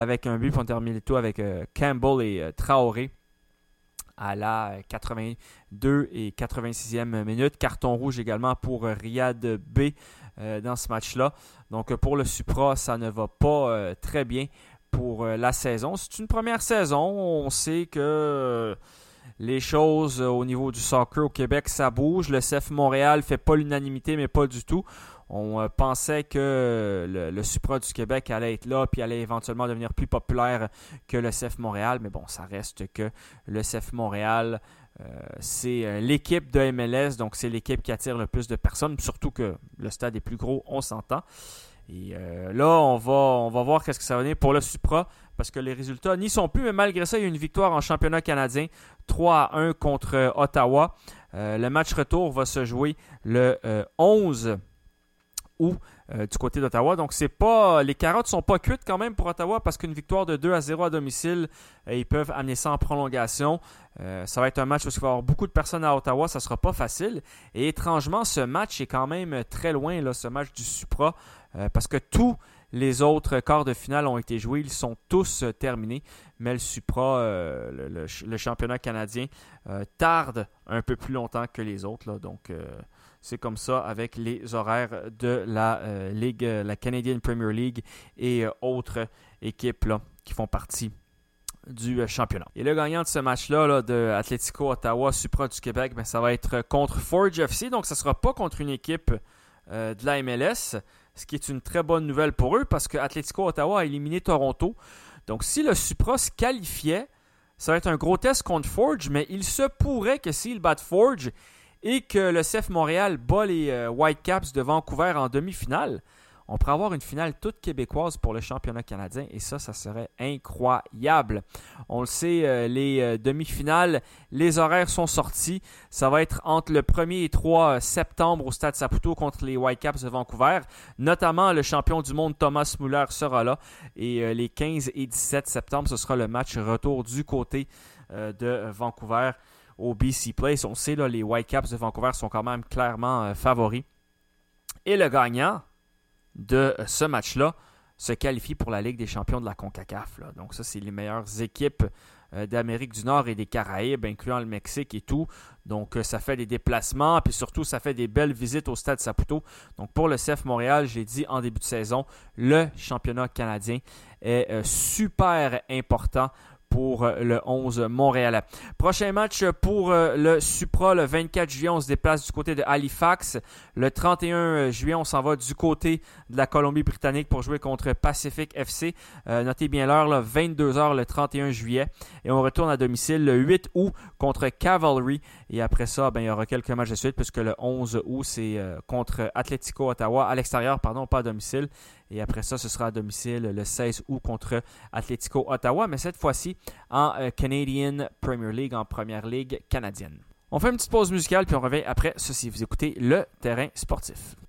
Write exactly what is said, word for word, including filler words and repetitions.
avec un but, puis on termine le tout avec euh, Campbell et euh, Traoré à la quatre-vingt-deux et quatre-vingt-sixième minute. Carton rouge également pour euh, Riyad B euh, dans ce match-là. Donc pour le Supra, ça ne va pas euh, très bien pour euh, la saison. C'est une première saison. On sait que euh, les choses euh, au niveau du soccer au Québec, ça bouge. Le C F Montréal ne fait pas l'unanimité, mais pas du tout. On euh, pensait que euh, le, le Supra du Québec allait être là puis allait éventuellement devenir plus populaire que le C F Montréal. Mais bon, ça reste que le C F Montréal, euh, c'est euh, l'équipe de M L S. Donc, c'est l'équipe qui attire le plus de personnes. Surtout que le stade est plus gros, on s'entend. Et euh, là, on va, on va voir qu'est-ce que ça va donner pour le Supra. Parce que les résultats n'y sont plus. Mais malgré ça, il y a une victoire en championnat canadien. trois à un contre euh, Ottawa. Euh, le match retour va se jouer le euh, onze ou euh, du côté d'Ottawa. Donc, c'est pas, les carottes ne sont pas cuites quand même pour Ottawa parce qu'une victoire de deux à zéro à domicile, euh, ils peuvent amener ça en prolongation. Euh, ça va être un match où il va y avoir beaucoup de personnes à Ottawa. Ça ne sera pas facile. Et étrangement, ce match est quand même très loin, là, ce match du Supra, euh, parce que tous les autres quarts de finale ont été joués. Ils sont tous euh, terminés. Mais le Supra, euh, le, le, le championnat canadien, euh, tarde un peu plus longtemps que les autres. Là. Donc, euh, c'est comme ça avec les horaires de la euh, Ligue, la Canadian Premier League et euh, autres équipes là, qui font partie du euh, championnat. Et le gagnant de ce match-là là, de Atlético Ottawa, Supra du Québec, ben, ça va être contre Forge F C. Donc, ça ne sera pas contre une équipe euh, de la M L S, ce qui est une très bonne nouvelle pour eux parce que Atlético Ottawa a éliminé Toronto. Donc, si le Supra se qualifiait, ça va être un gros test contre Forge, mais il se pourrait que s'ils battent Forge et que le C F Montréal bat les euh, Whitecaps de Vancouver en demi-finale, on pourrait avoir une finale toute québécoise pour le championnat canadien et ça, ça serait incroyable. On le sait, euh, les euh, demi-finales, les horaires sont sortis. Ça va être entre le premier et trois septembre au Stade Saputo contre les Whitecaps de Vancouver. Notamment, le champion du monde Thomas Muller sera là. Et euh, les quinze et dix-sept septembre, ce sera le match retour du côté euh, de Vancouver au B C Place. On sait, là, les Whitecaps de Vancouver sont quand même clairement euh, favoris. Et le gagnant de euh, ce match-là se qualifie pour la Ligue des champions de la CONCACAF. Là. Donc ça, c'est les meilleures équipes euh, d'Amérique du Nord et des Caraïbes, incluant le Mexique et tout. Donc euh, ça fait des déplacements, puis surtout, ça fait des belles visites au Stade Saputo. Donc pour le C F Montréal, j'ai dit en début de saison, le championnat canadien est euh, super important pour le onze Montréalais. Prochain match pour le Supra, le vingt-quatre juillet, on se déplace du côté de Halifax. Le trente et un juillet, on s'en va du côté de la Colombie-Britannique pour jouer contre Pacific F C. Euh, notez bien l'heure, là, vingt-deux heures le trente et un juillet. Et on retourne à domicile le huit août contre Cavalry. Et après ça, ben, il y aura quelques matchs de suite puisque le onze août, c'est euh, contre Atlético Ottawa, à l'extérieur, pardon, pas à domicile. Et après ça, ce sera à domicile le seize août contre Atlético Ottawa, mais cette fois-ci en euh, Canadian Premier League, en Première Ligue canadienne. On fait une petite pause musicale, puis on revient après ceci. Vous écoutez Le Terrain sportif.